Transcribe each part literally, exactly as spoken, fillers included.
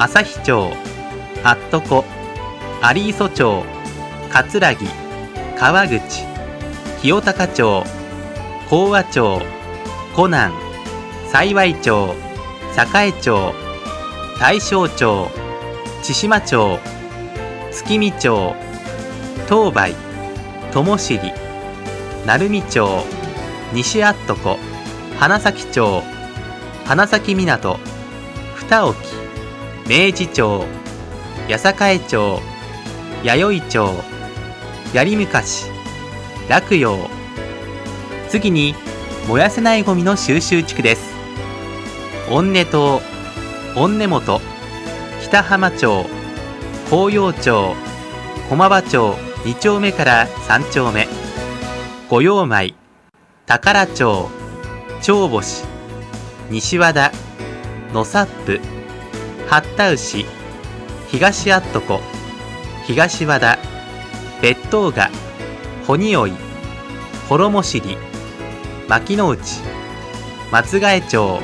旭町、あっとこ、有磯町、葛城、川口、清高町、高和町、湖南、幸町、栄町、大正町、千島町、月見町、東梅、友尻、鳴海町、西あっとこ、花咲町、花咲港、二沖、明治町、八栄町、弥生町、槍昔、洛陽。次に燃やせないゴミの収集地区です。恩根島、恩根本、北浜町、紅葉町、駒場町に丁目からさん丁目、五葉米、宝町、長星、西和田、野サップ、八田牛、東あっとこ、東和田、別当賀、鬼追、衣尻、牧之内、松ヶ江町。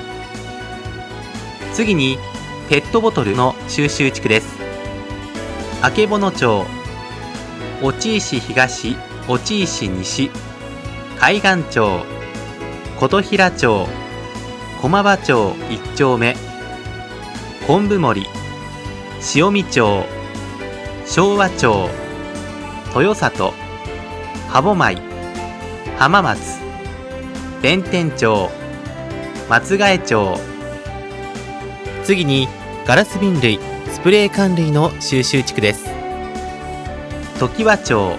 次にペットボトルの収集地区です。曙町、越石東、越石西、海岸町、琴平町、駒場町いち丁目、昆布森、塩見町、昭和町、豊里、歯舞、浜松、弁天町、松ヶ江町。次にガラス瓶類、スプレー缶類の収集地区です。常盤町。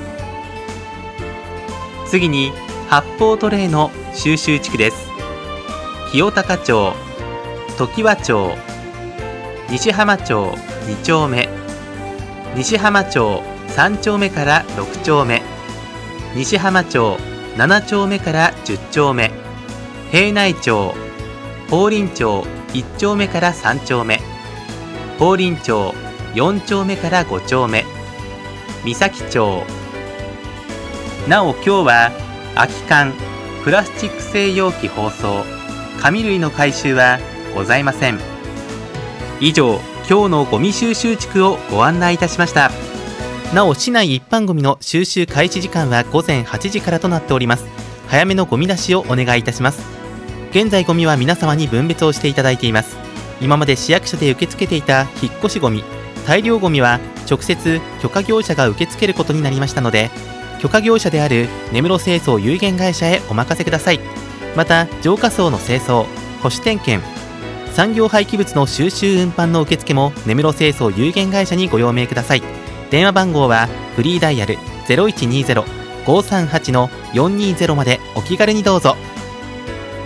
次に発泡トレイの収集地区です。清高町、常盤町、西浜町に丁目、西浜町さん丁目からろく丁目、西浜町なな丁目からじゅう丁目、平内町、法林町いち丁目からさん丁目、法林町よん丁目からご丁目、三崎町。なお今日は空き缶、プラスチック製容器包装、紙類の回収はございません。以上、今日のゴミ収集地区をご案内いたしました。なお市内一般ゴミの収集開始時間はごぜんはちじからとなっております。早めのゴミ出しをお願いいたします。現在ゴミは皆様に分別をしていただいています。今まで市役所で受け付けていた引っ越しゴミ、大量ゴミは直接許可業者が受け付けることになりましたので、許可業者である根室清掃有限会社へお任せください。また浄化槽の清掃、保守点検、産業廃棄物の収集運搬の受付も根室清掃有限会社にご用命ください。電話番号はフリーダイヤル ゼロいちにゼロ ごーさんはち よんにーゼロ までお気軽にどうぞ。